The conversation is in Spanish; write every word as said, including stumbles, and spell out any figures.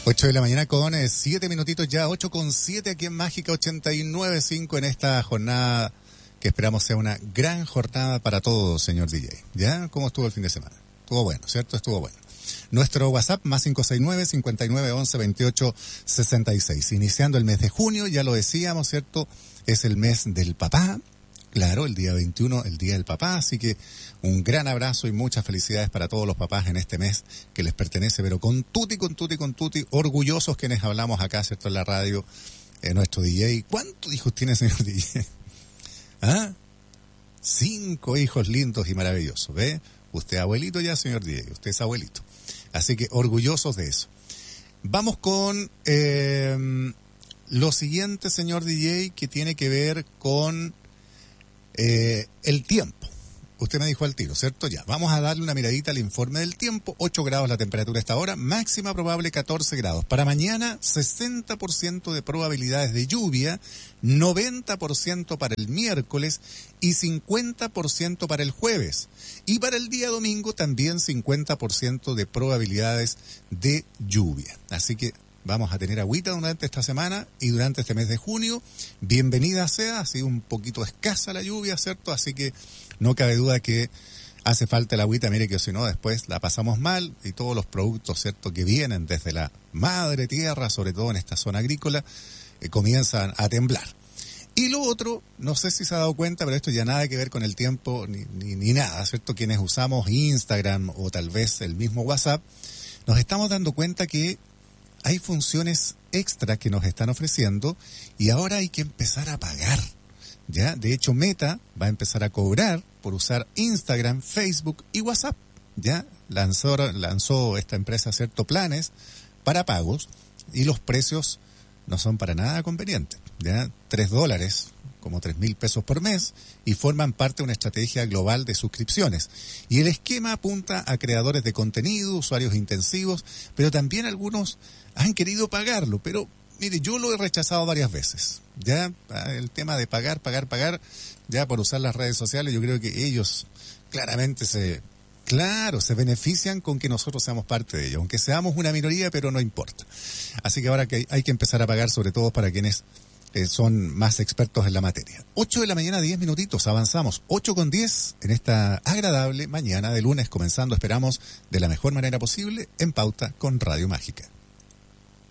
ocho de la mañana con siete minutitos ya, ocho con siete aquí en Mágica ochenta y nueve punto cinco en esta jornada que esperamos sea una gran jornada para todos, señor D J. ¿Ya? ¿Cómo estuvo el fin de semana? Estuvo bueno, ¿cierto? Estuvo bueno. Nuestro WhatsApp más cinco seis nueve, cincuenta y nueve, once, veintiocho, sesenta y seis. Iniciando el mes de junio, ya lo decíamos, ¿cierto? Es el mes del papá. Claro, el día veintiuno, el día del papá, así que un gran abrazo y muchas felicidades para todos los papás en este mes que les pertenece, pero con tuti, con tuti, con tuti, orgullosos quienes hablamos acá, ¿cierto? En la radio, eh, nuestro D J. ¿Cuántos hijos tiene, señor D J? ¿Ah? Cinco hijos lindos y maravillosos, ¿ve? Usted abuelito ya, señor D J, usted es abuelito. Así que orgullosos de eso. Vamos con eh, lo siguiente, señor D J, que tiene que ver con eh, el tiempo. Usted me dijo al tiro, ¿cierto? Ya, vamos a darle una miradita al informe del tiempo. ocho grados la temperatura a esta hora, máxima probable catorce grados. Para mañana, sesenta por ciento de probabilidades de lluvia, noventa por ciento para el miércoles y cincuenta por ciento para el jueves. Y para el día domingo también cincuenta por ciento de probabilidades de lluvia. Así que vamos a tener agüita durante esta semana y durante este mes de junio. Bienvenida sea, ha sido un poquito escasa la lluvia, ¿cierto? Así que no cabe duda que hace falta el agüita, mire que si no después la pasamos mal y todos los productos, ¿cierto?, que vienen desde la madre tierra, sobre todo en esta zona agrícola, eh, comienzan a temblar. Y lo otro, no sé si se ha dado cuenta, pero esto ya nada que ver con el tiempo ni, ni, ni nada, ¿cierto? Quienes usamos Instagram o tal vez el mismo WhatsApp, nos estamos dando cuenta que hay funciones extra que nos están ofreciendo y ahora hay que empezar a pagar. ¿Ya? De hecho, Meta va a empezar a cobrar por usar Instagram, Facebook y WhatsApp. ¿Ya? Lanzó, lanzó esta empresa, ¿cierto?, planes para pagos y los precios no son para nada convenientes. ¿Ya? Tres dólares, como tres mil pesos por mes, y forman parte de una estrategia global de suscripciones. Y el esquema apunta a creadores de contenido, usuarios intensivos, pero también algunos han querido pagarlo, pero mire, yo lo he rechazado varias veces. Ya, el tema de pagar, pagar, pagar, ya por usar las redes sociales, yo creo que ellos claramente se, claro, se benefician con que nosotros seamos parte de ellos, aunque seamos una minoría, pero no importa. Así que ahora que hay que empezar a pagar, sobre todo para quienes eh, son más expertos en la materia. ocho de la mañana, diez minutitos, avanzamos. ocho con diez en esta agradable mañana de lunes, comenzando, esperamos, de la mejor manera posible, en Pauta con Radio Mágica.